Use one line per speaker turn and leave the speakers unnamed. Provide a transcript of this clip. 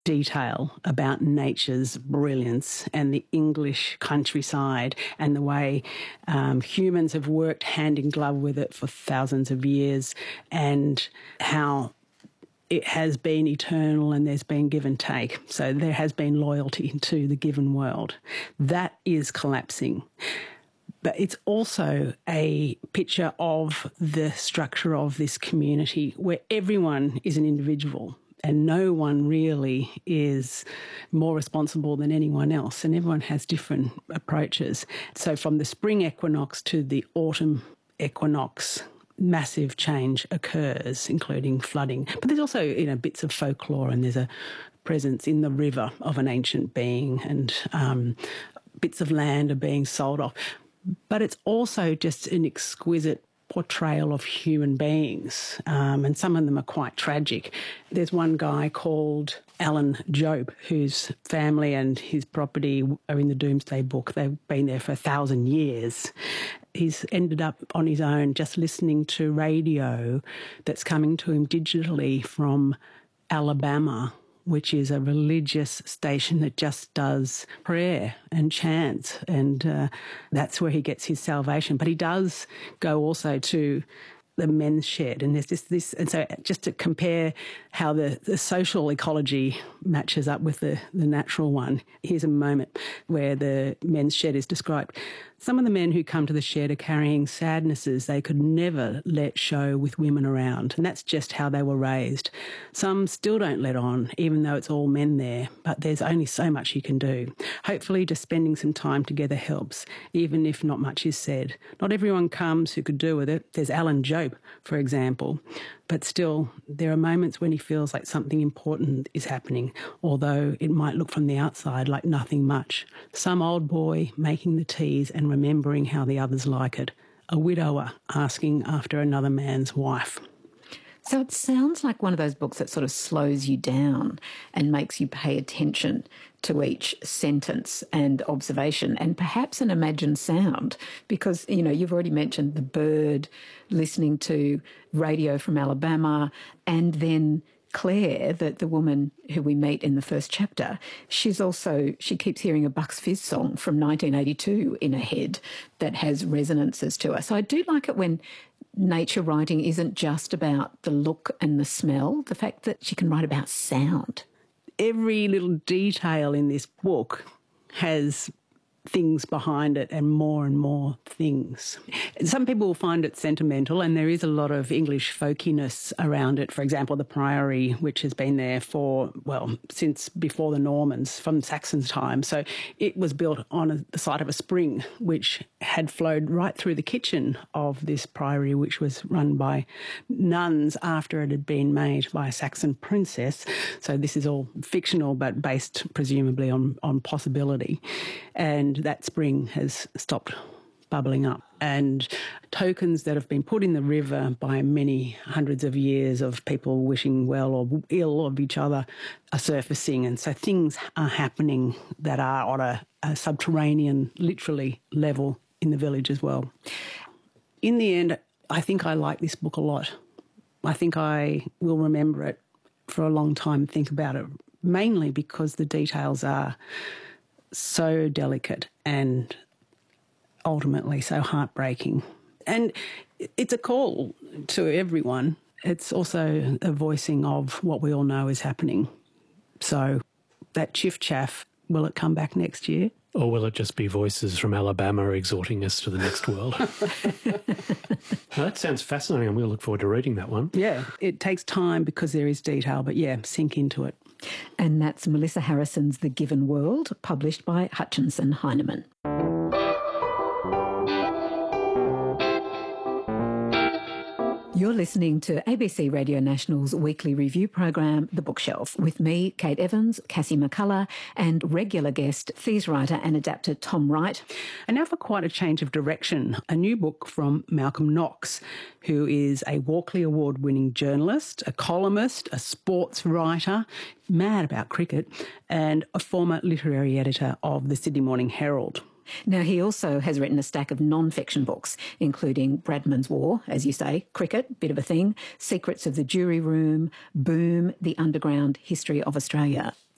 detail about nature's brilliance and the English countryside and the way humans have worked hand in glove with it for thousands of years, and how it has been eternal and there's been give and take. So there has been loyalty to the given world. That is collapsing. But it's also a picture of the structure of this community where everyone is an individual and no one really is more responsible than anyone else, and everyone has different approaches. So from the spring equinox to the autumn equinox, massive change occurs, including flooding. But there's also, bits of folklore, and there's a presence in the river of an ancient being, and bits of land are being sold off. But it's also just an exquisite portrayal of human beings, and some of them are quite tragic. There's one guy called Alan Jobe, whose family and his property are in the Doomsday Book. They've been there for 1,000 years. He's ended up on his own just listening to radio that's coming to him digitally from Alabama, which is a religious station that just does prayer and chants, and that's where he gets his salvation. But he does go also to the men's shed, and there's just this, and so just to compare how the social ecology matches up with the natural one, here's a moment where the men's shed is described. Some of the men who come to the shed are carrying sadnesses they could never let show with women around, and that's just how they were raised. Some still don't let on, even though it's all men there, but there's only so much you can do. Hopefully just spending some time together helps, even if not much is said. Not everyone comes who could do with it. There's Alan Jobe, for example, but still there are moments when he feels like something important is happening, although it might look from the outside like nothing much. Some old boy making the teas and remembering how the others like it. A widower asking after another man's wife.
So it sounds like one of those books that sort of slows you down and makes you pay attention to each sentence and observation and perhaps an imagined sound, because, you've already mentioned the bird listening to radio from Alabama, and then Claire, the woman who we meet in the first chapter, she keeps hearing a Bucks Fizz song from 1982 in her head that has resonances to her. So I do like it when nature writing isn't just about the look and the smell, the fact that she can write about sound.
Every little detail in this book has things behind it and more things. Some people will find it sentimental, and there is a lot of English folkiness around it. For example, the Priory, which has been there since before the Normans, from Saxon's time. So it was built on the site of a spring which had flowed right through the kitchen of this Priory, which was run by nuns after it had been made by a Saxon princess. So this is all fictional, but based presumably on possibility. And that spring has stopped bubbling up. And tokens that have been put in the river by many hundreds of years of people wishing well or ill of each other are surfacing. And so things are happening that are on a subterranean, literally, level in the village as well. In the end, I think I like this book a lot. I think I will remember it for a long time, think about it, mainly because the details are so delicate and ultimately so heartbreaking. And it's a call to everyone. It's also a voicing of what we all know is happening. So that chiff-chaff, will it come back next year?
Or will it just be voices from Alabama exhorting us to the next world? Well, that sounds fascinating, and we'll look forward to reading that one.
Yeah, it takes time because there is detail, but sink into it.
And that's Melissa Harrison's The Given World, published by Hutchinson Heinemann. You're listening to ABC Radio National's weekly review program, The Bookshelf, with me, Kate Evans, Cassie McCullough, and regular guest, thesis writer and adapter Tom Wright.
And now for quite a change of direction, a new book from Malcolm Knox, who is a Walkley Award-winning journalist, a columnist, a sports writer, mad about cricket, and a former literary editor of the Sydney Morning Herald.
Now, he also has written a stack of non-fiction books, including Bradman's War, as you say, cricket, bit of a thing, Secrets of the Jury Room, Boom, The Underground History of Australia.